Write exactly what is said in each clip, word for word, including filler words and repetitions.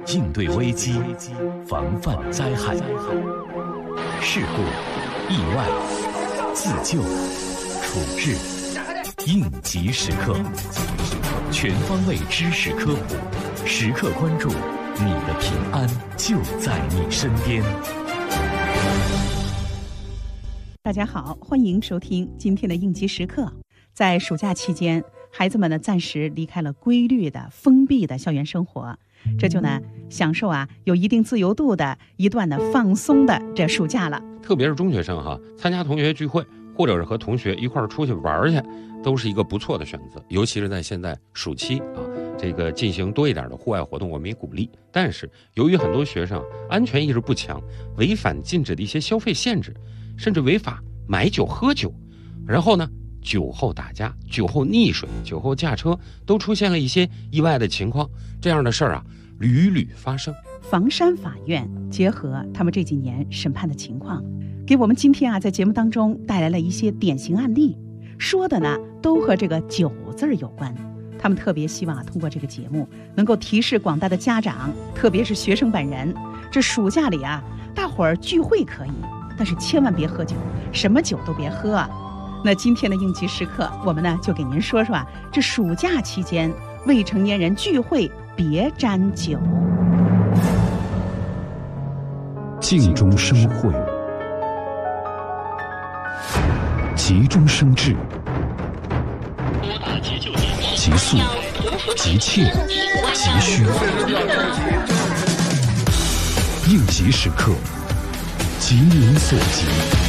应对危机，防范灾害。事故、意外、自救、处置，应急时刻，全方位知识科普，时刻关注你的平安就在你身边。 大家好，欢迎收听今天的应急时刻。在暑假期间，孩子们呢暂时离开了规律的封闭的校园生活，这就呢享受啊有一定自由度的一段的放松的这暑假了。 特别是中学生哈，参加同学聚会或者是和同学一块儿出去玩去，都是一个不错的选择。尤其是在现在暑期啊，这个进行多一点的户外活动，我们也鼓励。但是由于很多学生安全意识不强，违反禁止的一些消费限制，甚至违法买酒喝酒，然后呢酒后打架、酒后溺水、酒后驾车，都出现了一些意外的情况。这样的事儿啊屡屡发生。 房山法院结合他们这几年审判的情况，给我们今天啊在节目当中带来了一些典型案例，说的呢都和这个酒字儿有关。他们特别希望啊通过这个节目能够提示广大的家长，特别是学生本人，这暑假里啊大伙儿聚会可以，但是千万别喝酒，什么酒都别喝啊。那今天的应急时刻，我们呢就给您说说啊，这暑假期间未成年人聚会别沾酒。 静中生慧，急中生智，急速、急切、急需，应急时刻，急您所急。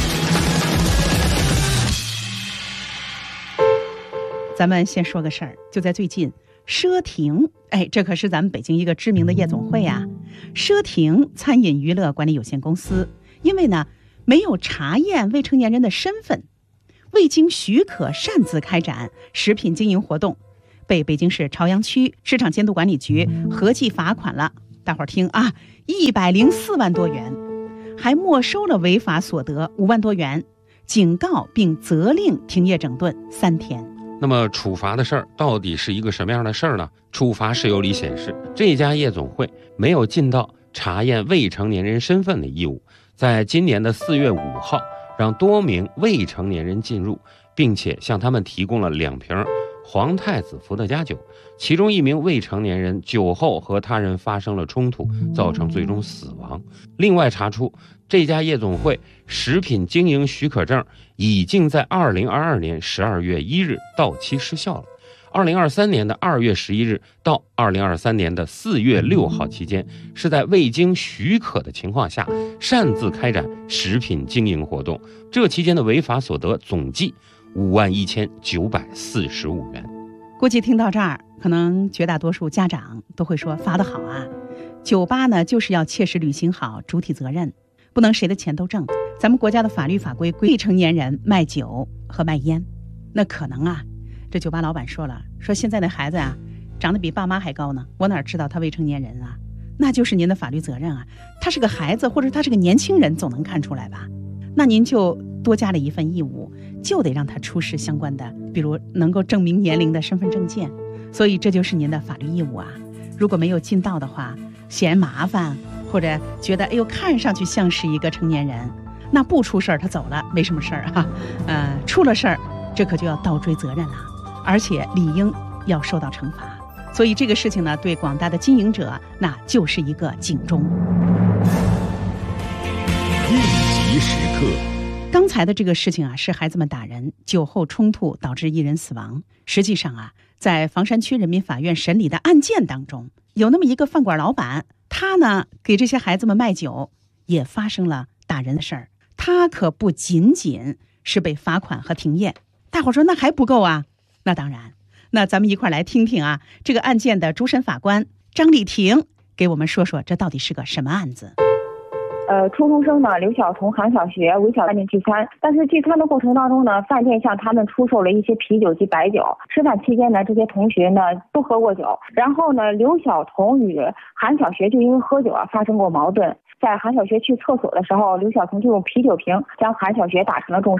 咱们先说个事儿，就在最近，奢亭，哎，这可是咱们北京一个知名的夜总会啊。奢亭餐饮娱乐管理有限公司，因为呢没有查验未成年人的身份，未经许可擅自开展食品经营活动，被北京市朝阳区市场监督管理局合计罚款了。大伙儿听啊，一百零四万多元，还没收了违法所得五万多元，警告并责令停业整顿三天。 那么处罚的事儿到底是一个什么样的事儿呢？处罚事由里显示，这家夜总会没有尽到查验未成年人身份的义务，在今年的四月五号，让多名未成年人进入，并且向他们提供了两瓶皇太子伏特加酒，其中一名未成年人酒后和他人发生了冲突，造成最终死亡。另外查出这家夜总会食品经营许可证已经在二零二二年十二月一日到期失效了。二零二三年的二月十一日到二零二三年的四月六号期间，是在未经许可的情况下擅自开展食品经营活动，这期间的违法所得总计五万一千九百四十五元。 估计听到这儿，可能绝大多数家长都会说罚得好啊！酒吧呢就是要切实履行好主体责任，不能谁的钱都挣。咱们国家的法律法规规定未成年人卖酒和卖烟，那可能啊，这酒吧老板说了，说现在的孩子啊，长得比爸妈还高呢，我哪知道他未成年人啊？那就是您的法律责任啊！他是个孩子，或者他是个年轻人，总能看出来吧？那您就多加了一份义务，就得让他出示相关的，比如能够证明年龄的身份证件。所以这就是您的法律义务啊！如果没有尽到的话，嫌麻烦，或者觉得哎呦看上去像是一个成年人，那不出事儿他走了没什么事儿哈，呃，出了事儿这可就要倒追责任了，而且理应要受到惩罚。所以这个事情呢，对广大的经营者那就是一个警钟。 应急时刻。 刚才的这个事情啊，是孩子们打人，酒后冲突导致一人死亡。实际上啊，在房山区人民法院审理的案件当中，有那么一个饭馆老板，他呢给这些孩子们卖酒，也发生了打人的事儿。他可不仅仅是被罚款和停业。大伙儿说那还不够啊？那当然，那咱们一块儿来听听啊，这个案件的主审法官张丽婷给我们说说这到底是个什么案子。 呃，初中生呢，刘晓彤、韩小学围小饭店聚餐，但是聚餐的过程当中呢，饭店向他们出售了一些啤酒及白酒。吃饭期间呢，这些同学呢都喝过酒，然后呢，刘晓彤与韩小学就因为喝酒啊发生过矛盾。在韩小学去厕所的时候，刘晓彤就用啤酒瓶将韩小学打成了重伤。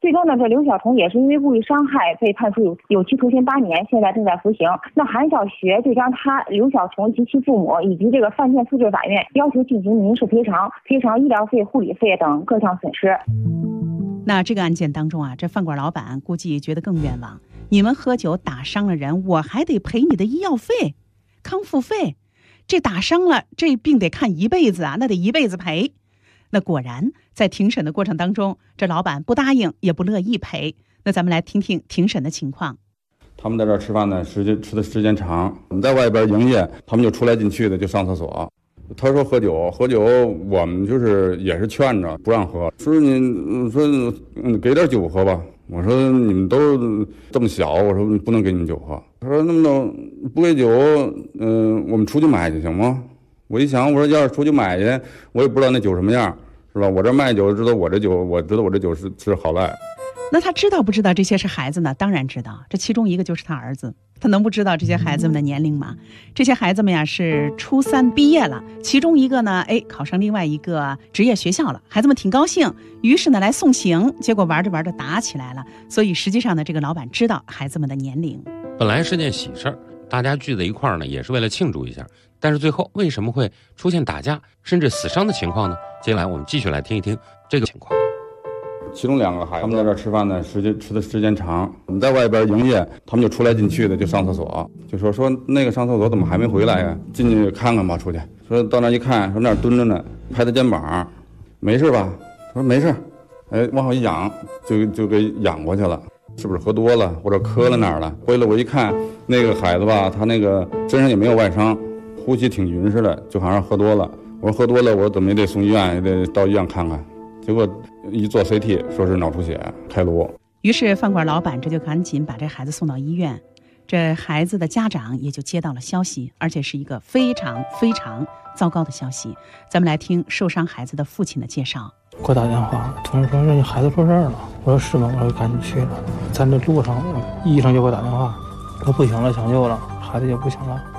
最终呢，这刘晓彤也是因为故意伤害被判处有有期徒刑八年，现在正在服刑。那韩小学就将他刘晓彤及其父母以及这个饭店诉至法院，要求进行民事赔偿，赔偿医疗费、护理费等各项损失。 那这个案件当中啊，这饭馆老板估计觉得更冤枉。你们喝酒打伤了人，我还得赔你的医药费、康复费。这打伤了，这病得看一辈子啊，那得一辈子赔。那果然在庭审的过程当中，这老板不答应也不乐意赔。那咱们来听听庭审的情况。 他们在这儿吃饭呢，时间吃的时间长，我们在外边营业，他们就出来进去的，就上厕所。他说喝酒，喝酒，我们就是也是劝着不让喝，说你说嗯给点酒喝吧。我说你们都这么小，我说不能给你们酒喝。他说那么着不给酒，嗯、呃，我们出去买去行吗？我一想，我说要是出去买去，我也不知道那酒什么样，是吧？我这卖酒知道我这酒，我知道我这酒是是好赖。 那他知道不知道这些是孩子呢？当然知道，这其中一个就是他儿子，他能不知道这些孩子们的年龄吗？这些孩子们呀是初三毕业了，其中一个呢，哎，考上另外一个职业学校了，孩子们挺高兴，于是呢来送行，结果玩着玩着打起来了。所以实际上呢，这个老板知道孩子们的年龄。 本来是件喜事儿，大家聚在一块儿呢，也是为了庆祝一下。但是最后为什么会出现打架甚至死伤的情况呢？接下来我们继续来听一听这个情况。 其中两个孩子，他们在这儿吃饭呢，时间吃的时间长，我们在外边营业，他们就出来进去的，就上厕所，就说说那个上厕所怎么还没回来呀？进去看看吧，出去。说到那一看，说那儿蹲着呢，拍他肩膀，没事吧？说没事，哎，往后一仰，就就给仰过去了。是不是喝多了或者磕了哪儿了？回来我一看，那个孩子吧，他那个身上也没有外伤，呼吸挺匀似的，就好像喝多了。我说喝多了，我怎么也得送医院，也得到医院看看。结果一做 C T 说是脑出血开颅。 于是饭馆老板这就赶紧把这孩子送到医院，这孩子的家长也就接到了消息，而且是一个非常非常糟糕的消息。咱们来听受伤孩子的父亲的介绍。 给我打电话，同事说这孩子出事了。我说是吗？我说赶紧去了。在这路上，医生就给我打电话，说不行了，抢救了，孩子就不行了。